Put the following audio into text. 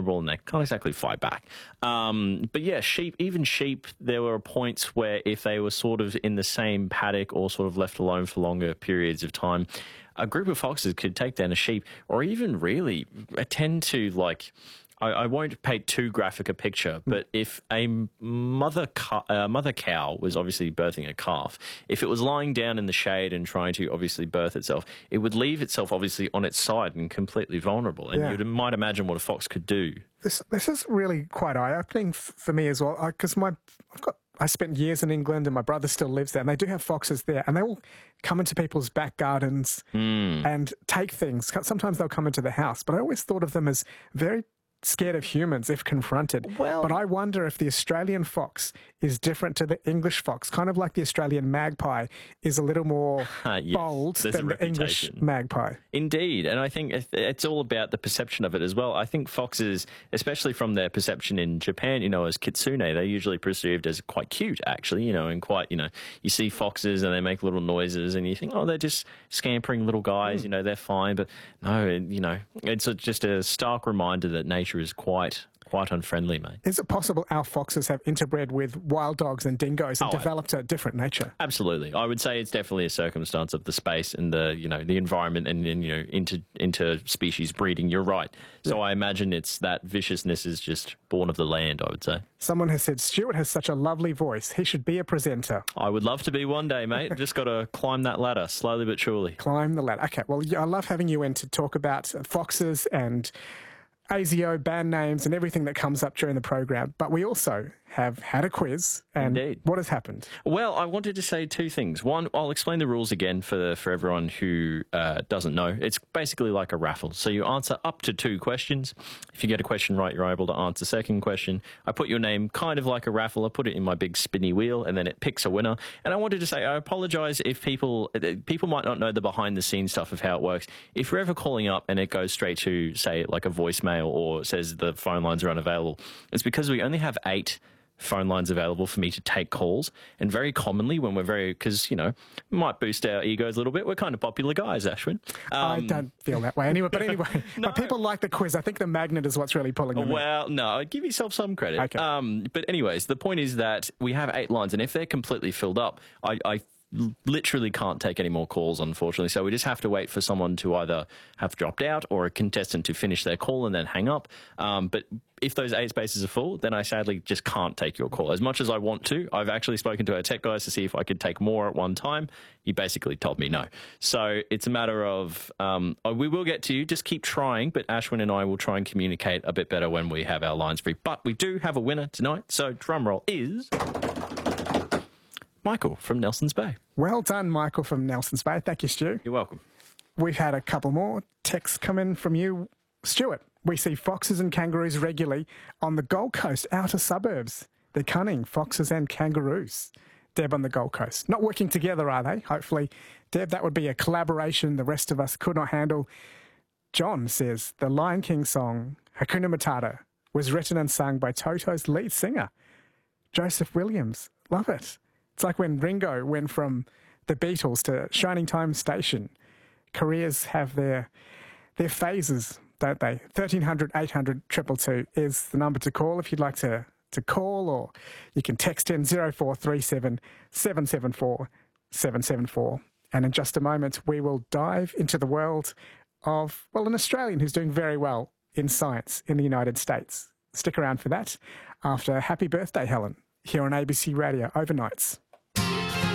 vulnerable and they can't exactly fight back. But yeah, sheep, there were points where if they were sort of in the same paddock or sort of left alone for longer periods of time, a group of foxes could take down a sheep or even really attend to, like, I won't paint too graphic a picture, but if a mother cow was obviously birthing a calf, if it was lying down in the shade and trying to obviously birth itself, it would leave itself obviously on its side and completely vulnerable. And you might imagine what a fox could do. This is really quite eye-opening for me as well, because I spent years in England and my brother still lives there, and they do have foxes there, and they will come into people's back gardens and take things. Sometimes they'll come into the house, but I always thought of them as very scared of humans if confronted. Well, but I wonder if the Australian fox is different to the English fox, kind of like the Australian magpie is a little more bold than the English magpie. Indeed, and I think it's all about the perception of it as well. I think foxes, especially from their perception in Japan, as kitsune, they're usually perceived as quite cute, actually, and quite, you see foxes and they make little noises and you think, oh, they're just scampering little guys, they're fine. But no, it's just a stark reminder that nature is quite unfriendly, mate. Is it possible our foxes have interbred with wild dogs and dingoes and developed a different nature? Absolutely. I would say it's definitely a circumstance of the space and the environment and interspecies breeding. You're right. So I imagine it's that viciousness is just born of the land, I would say. Someone has said, Stuart has such a lovely voice. He should be a presenter. I would love to be one day, mate. Just got to climb that ladder, slowly but surely. Climb the ladder. Okay, well, I love having you in to talk about foxes and ASIO band names and everything that comes up during the program, but we also have had a quiz. And Indeed. What has happened? Well, I wanted to say two things. One, I'll explain the rules again for everyone who doesn't know. It's basically like a raffle. So you answer up to 2 questions. If you get a question right, you're able to answer second question. I put your name kind of like a raffle. I put it in my big spinny wheel, and then it picks a winner. And I wanted to say, I apologise if people might not know the behind-the-scenes stuff of how it works. If you're ever calling up and it goes straight to, say, like a voicemail or says the phone lines are unavailable, it's because we only have 8 phone lines available for me to take calls. And very commonly when we're because, might boost our egos a little bit. We're kind of popular guys, Ashwin. I don't feel that way anyway. But anyway, No. But people like the quiz. I think the magnet is what's really pulling them in. Well, no, give yourself some credit. Okay. But anyways, the point is that we have 8 lines, and if they're completely filled up, I literally can't take any more calls, unfortunately. So we just have to wait for someone to either have dropped out or a contestant to finish their call and then hang up. But if those 8 spaces are full, then I sadly just can't take your call. As much as I want to, I've actually spoken to our tech guys to see if I could take more at one time. He basically told me no. So it's a matter of, we will get to you, just keep trying, but Ashwin and I will try and communicate a bit better when we have our lines free. But we do have a winner tonight, so drum roll is Michael from Nelson's Bay. Well done, Michael from Nelson's Bay. Thank you, Stu. You're welcome. We've had a couple more texts come in from you, Stuart. We see foxes and kangaroos regularly on the Gold Coast outer suburbs. They're cunning, foxes and kangaroos. Deb on the Gold Coast. Not working together, are they? Hopefully. Deb, that would be a collaboration the rest of us could not handle. John says, the Lion King song, Hakuna Matata, was written and sung by Toto's lead singer, Joseph Williams. Love it. It's like when Ringo went from the Beatles to Shining Time Station. Careers have their phases, don't they? 1300 800 222 is the number to call if you'd like to call, or you can text in 0437 774 774. And in just a moment, we will dive into the world of, an Australian who's doing very well in science in the United States. Stick around for that after Happy Birthday, Helen, here on ABC Radio Overnights.